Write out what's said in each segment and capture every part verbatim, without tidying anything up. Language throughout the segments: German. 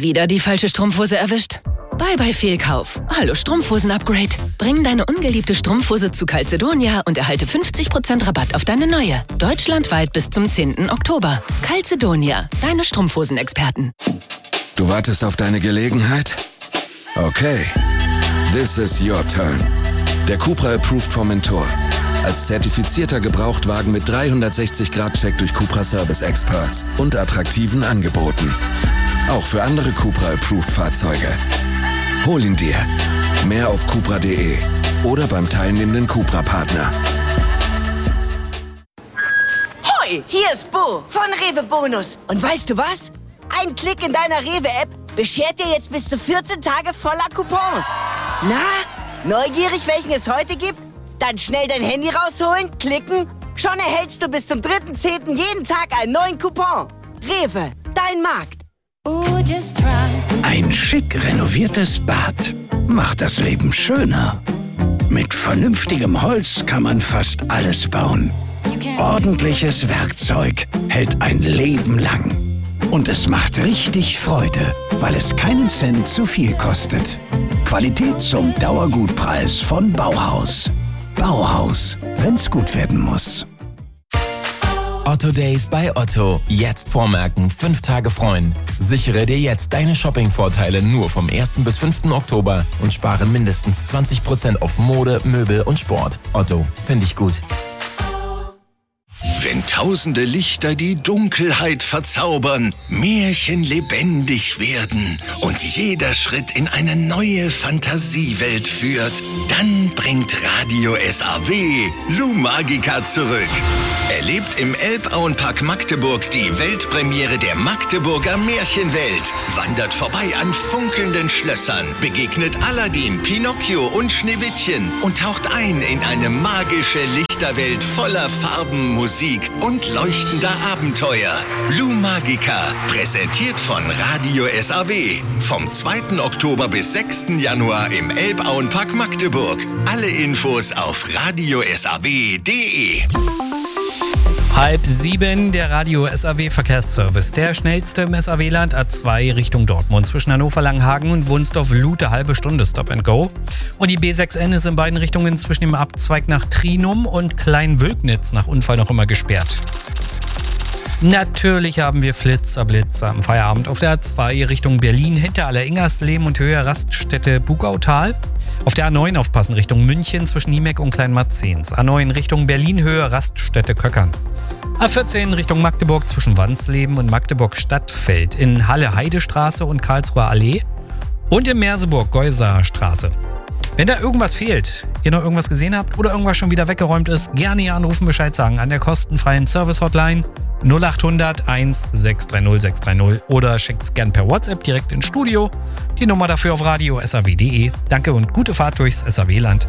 Wieder die falsche Strumpfhose erwischt? Bye bye Fehlkauf. Hallo Strumpfhosen-Upgrade. Bring deine ungeliebte Strumpfhose zu Calzedonia und erhalte fünfzig Prozent Rabatt auf deine neue. Deutschlandweit bis zum zehnten Oktober. Calzedonia, deine Strumpfhosen-Experten. Du wartest auf deine Gelegenheit? Okay. This is your turn. Der Cupra Approved Formentor. Als zertifizierter Gebrauchtwagen mit dreihundertsechzig Grad Check durch Cupra Service Experts und attraktiven Angeboten. Auch für andere Cupra Approved Fahrzeuge. Hol ihn dir. Mehr auf cupra punkt de oder beim teilnehmenden Cupra-Partner. Hoi, hier ist Bo von Rewe Bonus. Und weißt du was? Ein Klick in deiner Rewe-App beschert dir jetzt bis zu vierzehn Tage voller Coupons. Na, neugierig, welchen es heute gibt? Dann schnell dein Handy rausholen, klicken. Schon erhältst du bis zum dritten zehnten jeden Tag einen neuen Coupon. Rewe, dein Markt. Ein schick renoviertes Bad macht das Leben schöner. Mit vernünftigem Holz kann man fast alles bauen. Ordentliches Werkzeug hält ein Leben lang. Und es macht richtig Freude, weil es keinen Cent zu viel kostet. Qualität zum Dauergutpreis von Bauhaus. Bauhaus, wenn's gut werden muss. Otto Days bei Otto. Jetzt vormerken, fünf Tage freuen. Sichere dir jetzt deine Shopping-Vorteile nur vom ersten bis fünften Oktober und spare mindestens zwanzig Prozent auf Mode, Möbel und Sport. Otto, finde ich gut. Wenn tausende Lichter die Dunkelheit verzaubern, Märchen lebendig werden und jeder Schritt in eine neue Fantasiewelt führt, dann bringt Radio S A W Lou Magica zurück. Erlebt im Elbauenpark Magdeburg die Weltpremiere der Magdeburger Märchenwelt. Wandert vorbei an funkelnden Schlössern, begegnet Aladdin, Pinocchio und Schneewittchen und taucht ein in eine magische Lichterwelt voller Farben, Musik und leuchtender Abenteuer. Lou Magica, präsentiert von Radio S A W. Vom zweiten Oktober bis sechsten Januar im Elbauenpark Magdeburg. Alle Infos auf radio s a w punkt de. Halb sieben, der Radio S A W Verkehrsservice. Der schnellste im S A W-Land A zwei Richtung Dortmund. Zwischen Hannover, Langenhagen und Wunsdorf-Lute halbe Stunde Stop and Go. Und die B sechs N ist in beiden Richtungen zwischen dem Abzweig nach Trinum und Kleinwülknitz nach Unfall noch immer gesperrt. Natürlich haben wir Flitzer, Blitzer am Feierabend auf der A zwei Richtung Berlin hinter Alleringersleben und Höhe Raststätte Bugautal. Auf der A neun aufpassen Richtung München zwischen Niemeck und Kleinmarzens. A neun Richtung Berlin Höhe Raststätte Köckern. A vierzehn Richtung Magdeburg zwischen Wansleben und Magdeburg Stadtfeld. In Halle Heidestraße und Karlsruher Allee. Und in Merseburg Geuser Straße. Wenn da irgendwas fehlt, ihr noch irgendwas gesehen habt oder irgendwas schon wieder weggeräumt ist, gerne hier anrufen, Bescheid sagen an der kostenfreien Service-Hotline null acht hundert eins sechs drei null sechs drei null oder schickt's gern per WhatsApp direkt ins Studio. Die Nummer dafür auf radio s a w punkt de. Danke und gute Fahrt durchs S A W-Land.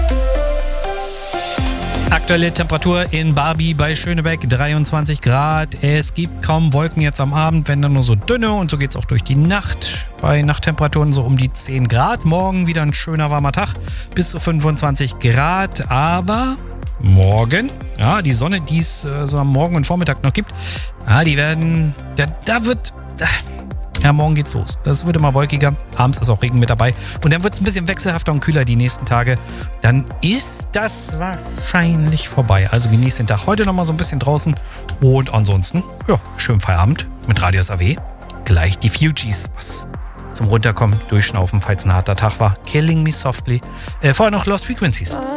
Aktuelle Temperatur in Barbie bei Schönebeck dreiundzwanzig Grad. Es gibt kaum Wolken jetzt am Abend, wenn dann nur so dünne und so geht's auch durch die Nacht. Bei Nachttemperaturen so um die zehn Grad. Morgen wieder ein schöner warmer Tag bis zu fünfundzwanzig Grad. Aber morgen, ja, die Sonne, die es äh, so am Morgen und Vormittag noch gibt, ja, die werden, da, da wird, ja, morgen geht's los. Das wird immer wolkiger. Abends ist auch Regen mit dabei. Und dann wird es ein bisschen wechselhafter und kühler die nächsten Tage. Dann ist das wahrscheinlich vorbei. Also genießt den Tag heute nochmal so ein bisschen draußen. Und ansonsten, ja, schönen Feierabend mit Radio S A W. Gleich die Fugees. Was zum Runterkommen, durchschnaufen, falls ein harter Tag war. Killing Me Softly. Äh, vorher noch Lost Frequencies.